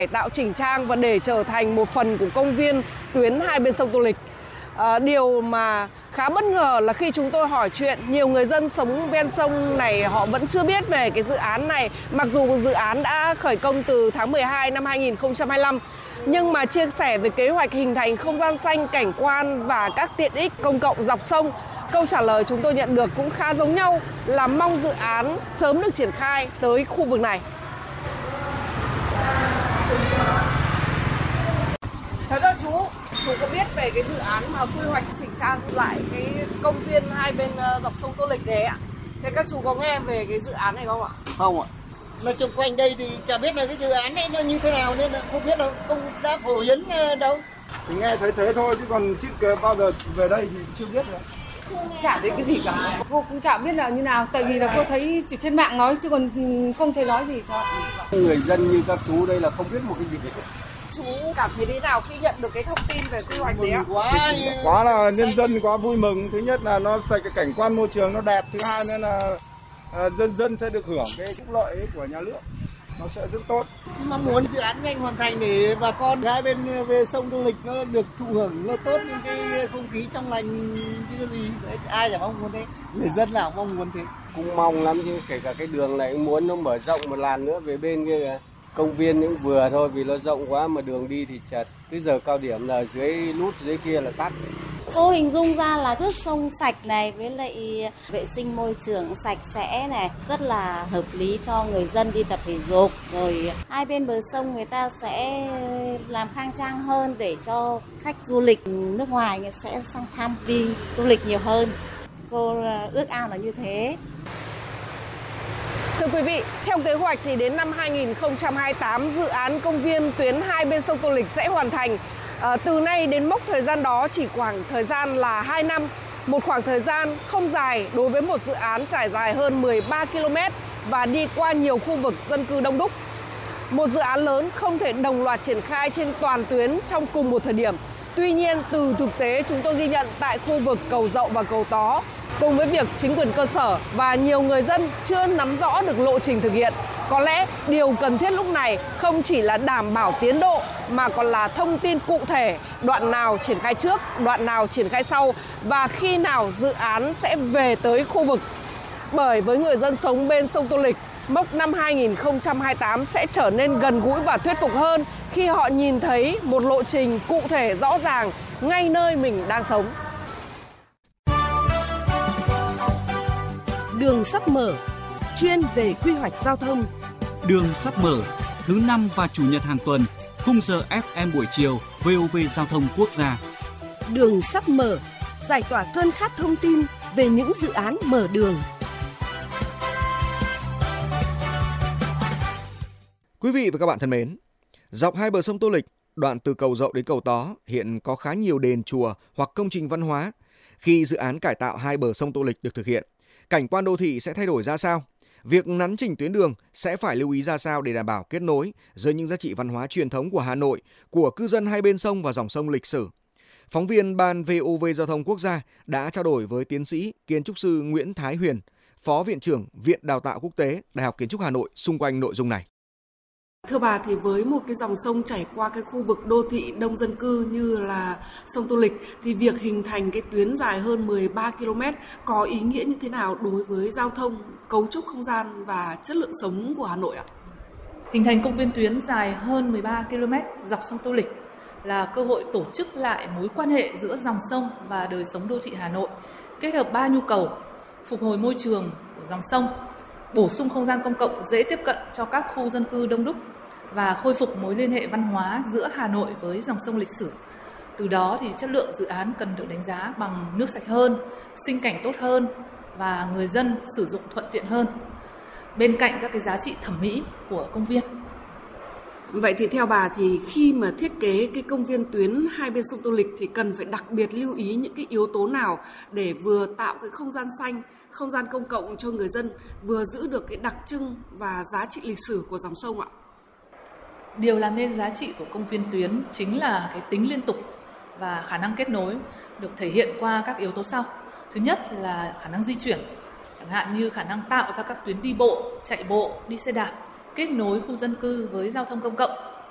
cải tạo chỉnh trang và để trở thành một phần của công viên tuyến hai bên sông Tô Lịch. Điều mà khá bất ngờ là khi chúng tôi hỏi chuyện, nhiều người dân sống ven sông này họ vẫn chưa biết về cái dự án này, mặc dù dự án đã khởi công từ tháng 12 năm 2025. Nhưng mà chia sẻ về kế hoạch hình thành không gian xanh, cảnh quan và các tiện ích công cộng dọc sông, câu trả lời chúng tôi nhận được cũng khá giống nhau là mong dự án sớm được triển khai tới khu vực này. Thật ra chú có biết về cái dự án mà quy hoạch chỉnh trang lại cái công viên hai bên dọc sông Tô Lịch này ạ? Thế các chú có nghe về cái dự án này không ạ? Không ạ. Nói chung quanh đây thì chả biết là cái dự án này nó như thế nào nên là không biết là không đã phổ biến đâu. Thì nghe thấy thế thôi chứ còn thiết kế bao giờ về đây thì chưa biết nữa. Chả biết cái gì cả. Cô cũng chả biết là như nào, tại vì là cô thấy chỉ trên mạng nói chứ còn không thấy nói gì cho. Người dân như các chú đây là không biết một cái gì hết. Chú cảm thấy thế nào khi nhận được cái thông tin về quy hoạch đấy ạ? Quá là nhân dân quá vui mừng. Thứ nhất là nó xây cái cảnh quan môi trường nó đẹp. Thứ hai nữa là dân sẽ được hưởng cái phúc lợi của nhà nước. Nó sẽ rất tốt. Mong muốn dự án nhanh hoàn thành để bà con hai bên về sông Tô Lịch nó được thụ hưởng nó tốt, những cái không khí trong lành chứ cái gì. Đấy, ai chẳng mong muốn thế. Người dân nào mong muốn thế. Cũng mong lắm chứ, kể cả cái đường này cũng muốn nó mở rộng một làn nữa về bên kia công viên cũng vừa thôi, vì nó rộng quá mà đường đi thì chật. Cái giờ cao điểm là dưới nút dưới kia là tắc. Cô hình dung ra là nước sông sạch này với lại vệ sinh môi trường sạch sẽ này, rất là hợp lý cho người dân đi tập thể dục. Rồi hai bên bờ sông người ta sẽ làm khang trang hơn để cho khách du lịch nước ngoài sẽ sang thăm đi du lịch nhiều hơn. Cô ước ao là như thế. Thưa quý vị, theo kế hoạch thì đến năm 2028 dự án công viên tuyến hai bên sông Tô Lịch sẽ hoàn thành. Từ nay đến mốc thời gian đó chỉ khoảng thời gian là 2 năm, một khoảng thời gian không dài đối với một dự án trải dài hơn 13 km và đi qua nhiều khu vực dân cư đông đúc. Một dự án lớn không thể đồng loạt triển khai trên toàn tuyến trong cùng một thời điểm. Tuy nhiên, từ thực tế chúng tôi ghi nhận tại khu vực Cầu Dậu và Cầu Tó, cùng với việc chính quyền cơ sở và nhiều người dân chưa nắm rõ được lộ trình thực hiện, có lẽ điều cần thiết lúc này không chỉ là đảm bảo tiến độ mà còn là thông tin cụ thể đoạn nào triển khai trước, đoạn nào triển khai sau và khi nào dự án sẽ về tới khu vực. Bởi với người dân sống bên sông Tô Lịch, mốc năm 2028 sẽ trở nên gần gũi và thuyết phục hơn khi họ nhìn thấy một lộ trình cụ thể rõ ràng ngay nơi mình đang sống. Đường sắp mở, chuyên về quy hoạch giao thông. Đường sắp mở, thứ 5 và chủ nhật hàng tuần, khung giờ FM buổi chiều, VOV Giao thông Quốc gia. Đường sắp mở, giải tỏa cơn khát thông tin về những dự án mở đường. Quý vị và các bạn thân mến, dọc hai bờ sông Tô Lịch, đoạn từ Cầu Dậu đến Cầu Tó hiện có khá nhiều đền chùa hoặc công trình văn hóa. Khi dự án cải tạo hai bờ sông Tô Lịch được thực hiện, cảnh quan đô thị sẽ thay đổi ra sao? Việc nắn chỉnh tuyến đường sẽ phải lưu ý ra sao để đảm bảo kết nối giữa những giá trị văn hóa truyền thống của Hà Nội, của cư dân hai bên sông và dòng sông lịch sử? Phóng viên Ban VOV Giao thông Quốc gia đã trao đổi với tiến sĩ kiến trúc sư Nguyễn Thái Huyền, Phó Viện trưởng Viện Đào tạo Quốc tế Đại học Kiến trúc Hà Nội xung quanh nội dung này. Thưa bà, thì với một cái dòng sông chảy qua cái khu vực đô thị đông dân cư như là sông Tô Lịch thì việc hình thành cái tuyến dài hơn 13 km có ý nghĩa như thế nào đối với giao thông, cấu trúc không gian và chất lượng sống của Hà Nội ạ? Hình thành công viên tuyến dài hơn 13 km dọc sông Tô Lịch là cơ hội tổ chức lại mối quan hệ giữa dòng sông và đời sống đô thị Hà Nội, kết hợp 3 nhu cầu: phục hồi môi trường của dòng sông, bổ sung không gian công cộng dễ tiếp cận cho các khu dân cư đông đúc và khôi phục mối liên hệ văn hóa giữa Hà Nội với dòng sông lịch sử. Từ đó thì chất lượng dự án cần được đánh giá bằng nước sạch hơn, sinh cảnh tốt hơn và người dân sử dụng thuận tiện hơn, bên cạnh các cái giá trị thẩm mỹ của công viên. Vậy thì theo bà thì khi mà thiết kế cái công viên tuyến hai bên sông Tô Lịch thì cần phải đặc biệt lưu ý những cái yếu tố nào để vừa tạo cái không gian xanh, không gian công cộng cho người dân, vừa giữ được cái đặc trưng và giá trị lịch sử của dòng sông ạ? Điều làm nên giá trị của công viên tuyến chính là cái tính liên tục và khả năng kết nối được thể hiện qua các yếu tố sau. Thứ nhất là khả năng di chuyển, chẳng hạn như khả năng tạo ra các tuyến đi bộ, chạy bộ, đi xe đạp, kết nối khu dân cư với giao thông công cộng.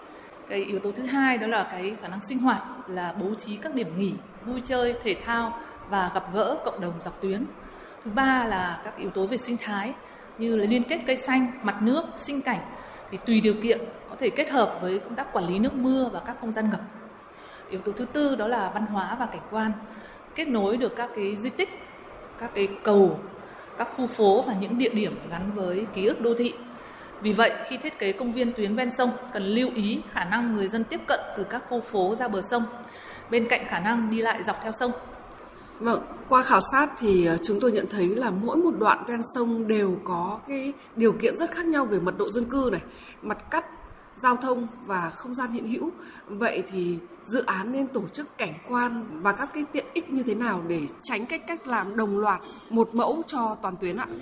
Cái yếu tố thứ hai đó là cái khả năng sinh hoạt, là bố trí các điểm nghỉ, vui chơi, thể thao và gặp gỡ cộng đồng dọc tuyến. Thứ ba là các yếu tố về sinh thái như là liên kết cây xanh, mặt nước, sinh cảnh thì tùy điều kiện có thể kết hợp với công tác quản lý nước mưa và các không gian ngập. Yếu tố thứ tư đó là văn hóa và cảnh quan, kết nối được các cái di tích, các cái cầu, các khu phố và những địa điểm gắn với ký ức đô thị. Vì vậy, khi thiết kế công viên tuyến ven sông cần lưu ý khả năng người dân tiếp cận từ các khu phố ra bờ sông, bên cạnh khả năng đi lại dọc theo sông. Vâng, qua khảo sát thì chúng tôi nhận thấy là mỗi một đoạn ven sông đều có cái điều kiện rất khác nhau về mật độ dân cư này, mặt cắt, giao thông và không gian hiện hữu. Vậy thì dự án nên tổ chức cảnh quan và các cái tiện ích như thế nào để tránh cách làm đồng loạt một mẫu cho toàn tuyến ạ?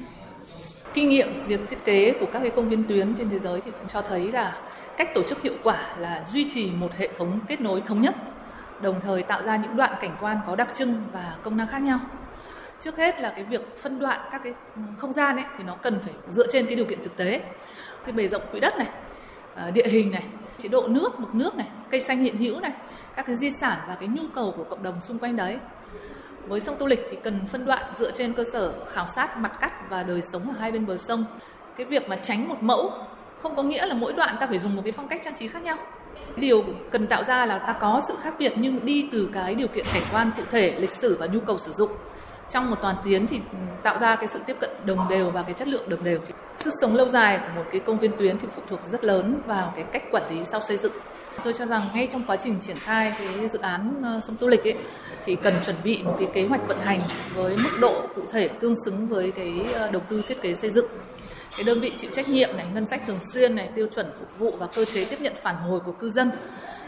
Kinh nghiệm việc thiết kế của các cái công viên tuyến trên thế giới thì cũng cho thấy là cách tổ chức hiệu quả là duy trì một hệ thống kết nối thống nhất, đồng thời tạo ra những đoạn cảnh quan có đặc trưng và công năng khác nhau. Trước hết là cái việc phân đoạn các cái không gian ấy thì nó cần phải dựa trên cái điều kiện thực tế, cái bề rộng quỹ đất này, địa hình này, chế độ nước, mực nước này, cây xanh hiện hữu này, các cái di sản và cái nhu cầu của cộng đồng xung quanh đấy. Với sông Tô Lịch thì cần phân đoạn dựa trên cơ sở khảo sát mặt cắt và đời sống ở hai bên bờ sông. Cái việc mà tránh một mẫu không có nghĩa là mỗi đoạn ta phải dùng một cái phong cách trang trí khác nhau. Điều cần tạo ra là ta có sự khác biệt nhưng đi từ cái điều kiện cảnh quan cụ thể, lịch sử và nhu cầu sử dụng. Trong một toàn tuyến thì tạo ra cái sự tiếp cận đồng đều và cái chất lượng đồng đều. Sức sống lâu dài của một cái công viên tuyến thì phụ thuộc rất lớn vào cái cách quản lý sau xây dựng. Tôi cho rằng ngay trong quá trình triển khai cái dự án sông Tô Lịch ấy, thì cần chuẩn bị một cái kế hoạch vận hành với mức độ cụ thể tương xứng với cái đầu tư thiết kế xây dựng. Cái đơn vị chịu trách nhiệm này, ngân sách thường xuyên này, tiêu chuẩn phục vụ và cơ chế tiếp nhận phản hồi của cư dân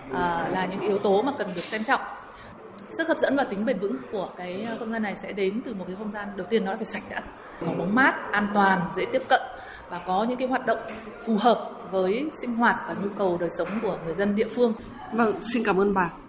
là những yếu tố mà cần được xem trọng. Sức hấp dẫn và tính bền vững của cái không gian này sẽ đến từ một cái không gian đầu tiên nó là phải sạch đã, có bóng mát, an toàn, dễ tiếp cận và có những cái hoạt động phù hợp với sinh hoạt và nhu cầu đời sống của người dân địa phương. Vâng, xin cảm ơn bà.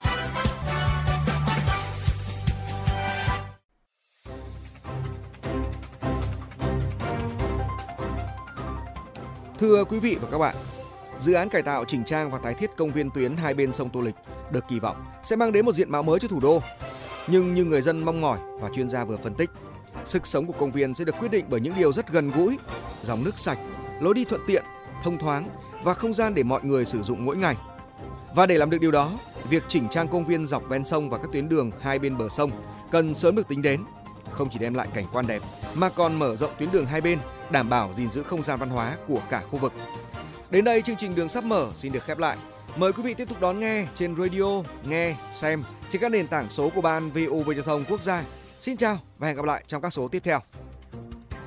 Thưa quý vị và các bạn, dự án cải tạo chỉnh trang và tái thiết công viên tuyến hai bên sông Tô Lịch được kỳ vọng sẽ mang đến một diện mạo mới cho thủ đô. Nhưng như người dân mong mỏi và chuyên gia vừa phân tích, sức sống của công viên sẽ được quyết định bởi những điều rất gần gũi: dòng nước sạch, lối đi thuận tiện, thông thoáng và không gian để mọi người sử dụng mỗi ngày. Và để làm được điều đó, việc chỉnh trang công viên dọc ven sông và các tuyến đường hai bên bờ sông cần sớm được tính đến, không chỉ đem lại cảnh quan đẹp mà còn mở rộng tuyến đường hai bên, đảm bảo gìn giữ không gian văn hóa của cả khu vực. Đến đây chương trình Đường sắp mở xin được khép lại. Mời quý vị tiếp tục đón nghe trên radio, nghe, xem trên các nền tảng số của Ban VOV Giao thông Quốc gia. Xin chào và hẹn gặp lại trong các số tiếp theo.